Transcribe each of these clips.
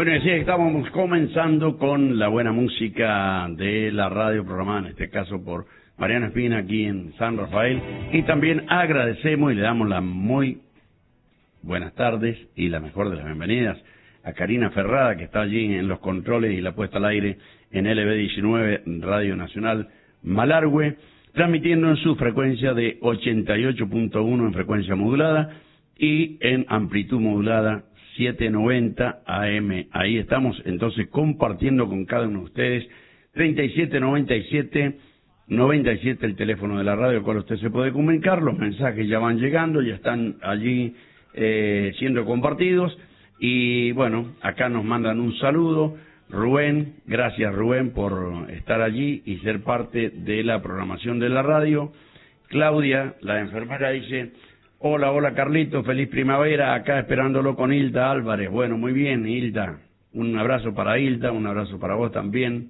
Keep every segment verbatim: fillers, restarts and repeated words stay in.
Bueno, decía que estábamos comenzando con la buena música de la radio programada, en este caso por Mariano Espina, aquí en San Rafael. Y también agradecemos y le damos las muy buenas tardes y la mejor de las bienvenidas a Karina Ferrada, que está allí en los controles y la puesta al aire en L B diecinueve, Radio Nacional Malargüe, transmitiendo en su frecuencia de ochenta y ocho punto uno en frecuencia modulada y en amplitud modulada setecientos noventa A M. Ahí estamos entonces compartiendo con cada uno de ustedes. Treinta y siete noventa y siete noventa y siete el teléfono de la radio al cual usted se puede comunicar. Los mensajes ya van llegando, ya están allí eh, siendo compartidos. Y bueno, acá nos mandan un saludo. Rubén, gracias Rubén por estar allí y ser parte de la programación de la radio. Claudia, la enfermera, dice: hola, hola Carlito, feliz primavera, acá esperándolo con Hilda Álvarez. Bueno, muy bien, Hilda, un abrazo para Hilda, un abrazo para vos también,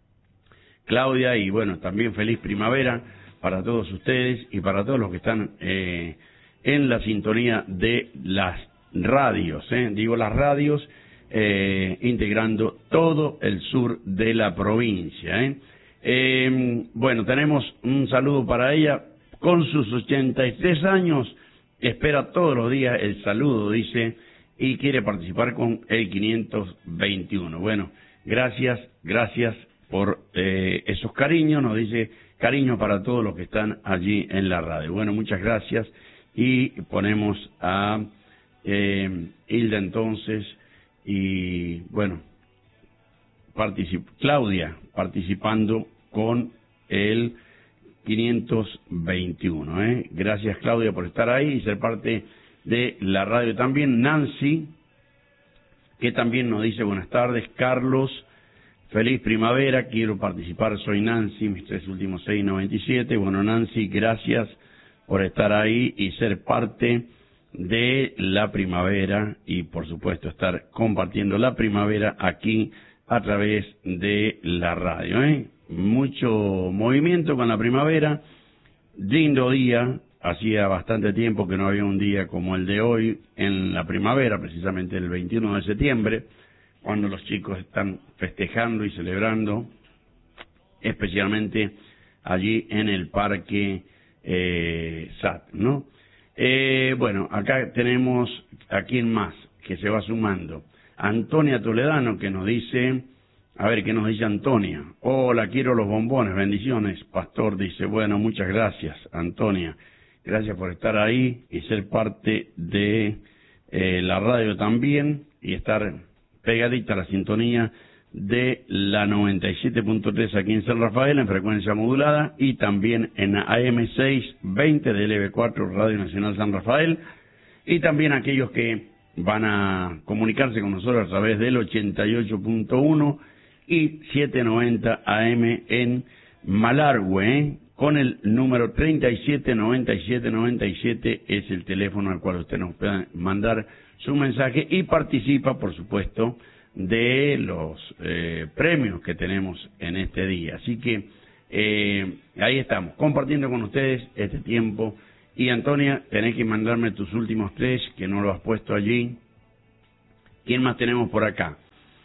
Claudia, y bueno, también feliz primavera para todos ustedes y para todos los que están eh, en la sintonía de las radios, eh, digo las radios, eh, integrando todo el sur de la provincia. Eh. Eh, bueno, tenemos un saludo para ella, con sus ochenta y tres años, espera todos los días el saludo, dice, y quiere participar con el quinientos veintiuno. Bueno, gracias, gracias por eh, esos cariños, nos dice cariño para todos los que están allí en la radio. Bueno, muchas gracias y ponemos a eh, Hilda entonces y bueno, particip Claudia participando con el quinientos veintiuno. ¿eh? Gracias Claudia por estar ahí y ser parte de la radio. También Nancy, que también nos dice buenas tardes. Carlos, feliz primavera, quiero participar, soy Nancy, mis tres últimos seis noventa y siete. Bueno Nancy, gracias por estar ahí y ser parte de la primavera y por supuesto estar compartiendo la primavera aquí a través de la radio. ¿eh? Mucho movimiento con la primavera, lindo día, hacía bastante tiempo que no había un día como el de hoy en la primavera, precisamente el veintiuno de septiembre, cuando los chicos están festejando y celebrando, especialmente allí en el Parque eh, S A T, ¿no? Eh, bueno, acá tenemos a quién más que se va sumando. Antonia Toledano, que nos dice, a ver qué nos dice Antonia. Hola, quiero los bombones, bendiciones. Pastor dice, bueno, muchas gracias, Antonia. Gracias por estar ahí y ser parte de eh, la radio también y estar pegadita a la sintonía de la noventa y siete punto tres aquí en San Rafael en frecuencia modulada y también en A M seiscientos veinte de L B cuatro Radio Nacional San Rafael, y también aquellos que van a comunicarse con nosotros a través del ochenta y ocho punto uno y setecientos noventa A M en Malargüe, ¿eh? Con el número treinta y siete noventa y siete noventa y siete es el teléfono al cual usted nos puede mandar su mensaje y participa, por supuesto, de los eh, premios que tenemos en este día. Así que eh, ahí estamos, compartiendo con ustedes este tiempo. Y Antonia, tenés que mandarme tus últimos tres, que no lo has puesto allí. ¿Quién más tenemos por acá?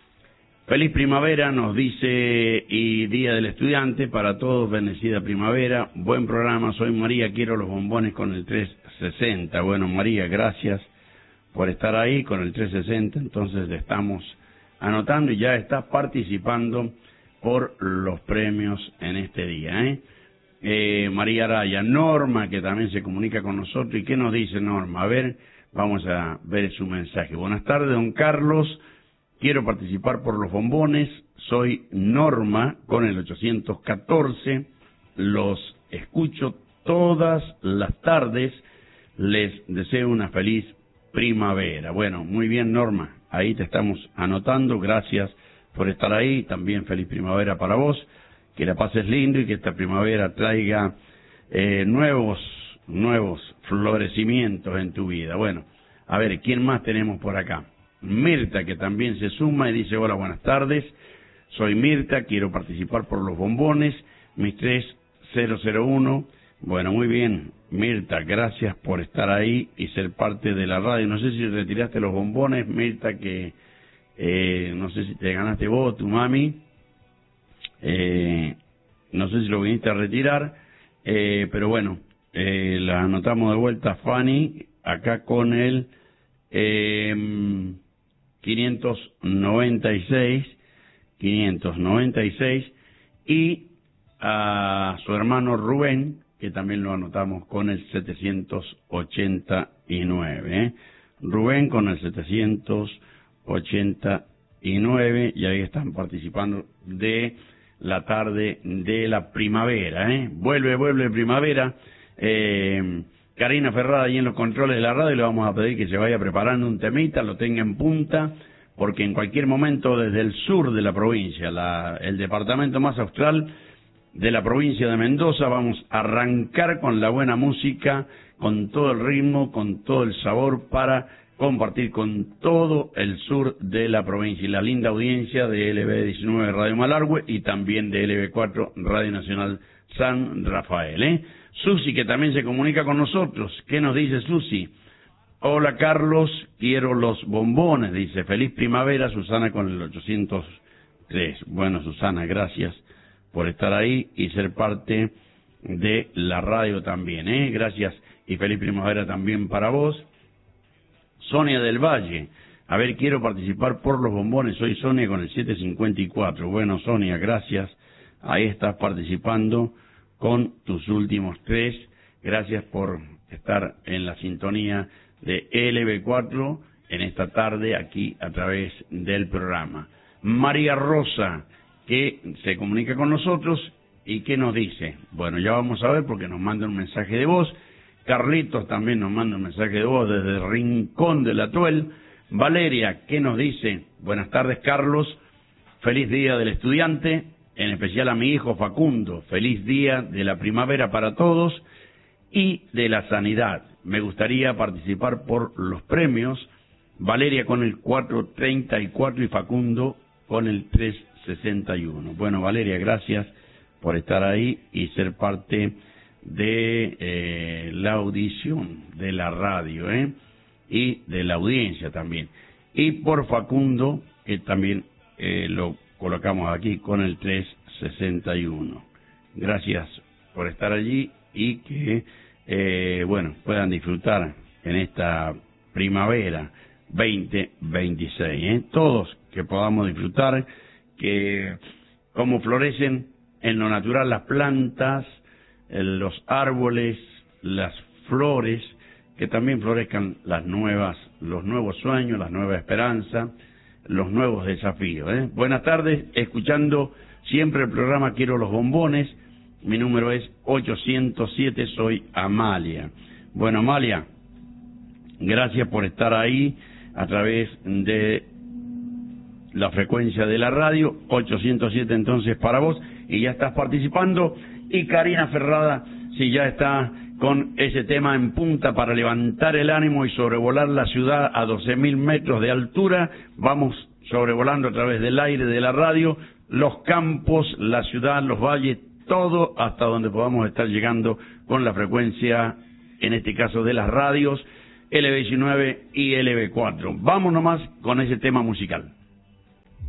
Feliz primavera, nos dice, y Día del Estudiante, para todos, bendecida primavera. Buen programa, soy María, quiero los bombones con el trescientos sesenta. Bueno, María, gracias por estar ahí con el trescientos sesenta, entonces le estamos anotando y ya está participando por los premios en este día. ¿eh? Eh, María Araya, Norma, que también se comunica con nosotros. ¿Y qué nos dice Norma? A ver, vamos a ver su mensaje. Buenas tardes, don Carlos, quiero participar por los bombones, soy Norma con el ochocientos catorce, los escucho todas las tardes, les deseo una feliz primavera. Bueno, muy bien Norma, ahí te estamos anotando, gracias por estar ahí, también feliz primavera para vos, que la pases lindo y que esta primavera traiga eh, nuevos, nuevos florecimientos en tu vida. Bueno, a ver, ¿quién más tenemos por acá? Mirta, que también se suma y dice, hola, buenas tardes, soy Mirta, quiero participar por los bombones, mis tres cero cero uno, bueno, muy bien, Mirta, gracias por estar ahí y ser parte de la radio. No sé si retiraste los bombones, Mirta, que eh, no sé si te ganaste vos, tu mami, eh, no sé si lo viniste a retirar, eh, pero bueno, eh, la anotamos de vuelta, Fanny, acá con el eh, quinientos noventa y seis, quinientos noventa y seis, y a su hermano Rubén, que también lo anotamos con el setecientos ochenta y nueve, ¿eh? Rubén con el setecientos ochenta y nueve, y ahí están participando de la tarde de la primavera, ¿eh? Vuelve, vuelve primavera. Eh, Karina Ferrada ahí en los controles de la radio, le vamos a pedir que se vaya preparando un temita, lo tenga en punta, porque en cualquier momento desde el sur de la provincia, la, el departamento más austral de la provincia de Mendoza, vamos a arrancar con la buena música, con todo el ritmo, con todo el sabor, para compartir con todo el sur de la provincia y la linda audiencia de L B diecinueve Radio Malargüe y también de L B cuatro Radio Nacional San Rafael, ¿eh? Susi, que también se comunica con nosotros. ¿Qué nos dice Susi? Hola Carlos, quiero los bombones, dice. Feliz primavera, Susana con el ochocientos tres. Bueno, Susana, gracias por estar ahí y ser parte de la radio también, ¿eh? Gracias y feliz primavera también para vos. Sonia del Valle, a ver, quiero participar por los bombones, soy Sonia con el siete cincuenta y cuatro. Bueno, Sonia, gracias, ahí estás participando con tus últimos tres. Gracias por estar en la sintonía de L B cuatro en esta tarde aquí a través del programa. María Rosa, que se comunica con nosotros y que nos dice, bueno, ya vamos a ver porque nos manda un mensaje de voz. Carlitos también nos manda un mensaje de voz desde el Rincón del Atuel. Valeria, que nos dice, buenas tardes Carlos, feliz día del estudiante, en especial a mi hijo Facundo, feliz día de la primavera para todos y de la sanidad. Me gustaría participar por los premios, Valeria con el cuatrocientos treinta y cuatro y Facundo con el trescientos sesenta y uno. Bueno, Valeria, gracias por estar ahí y ser parte de eh, la audición de la radio, ¿eh? Y de la audiencia también. Y por Facundo, que también eh, lo colocamos aquí con el trescientos sesenta y uno. Gracias por estar allí y que, eh, bueno, puedan disfrutar en esta primavera veinte veintiséis, ¿eh? Todos que podamos disfrutar, que como florecen en lo natural las plantas, los árboles, las flores, que también florezcan las nuevas, los nuevos sueños, las nuevas esperanzas, los nuevos desafíos, ¿eh? Buenas tardes, escuchando siempre el programa Quiero los Bombones, mi número es ochocientos siete, soy Amalia. Bueno, Amalia, gracias por estar ahí a través de la frecuencia de la radio, ochocientos siete entonces para vos, y ya estás participando. Y Karina Ferrada, si ya está con ese tema en punta para levantar el ánimo y sobrevolar la ciudad a doce mil metros de altura, vamos sobrevolando a través del aire de la radio, los campos, la ciudad, los valles, todo hasta donde podamos estar llegando con la frecuencia, en este caso de las radios, L B diecinueve y L B cuatro. Vamos nomás con ese tema musical.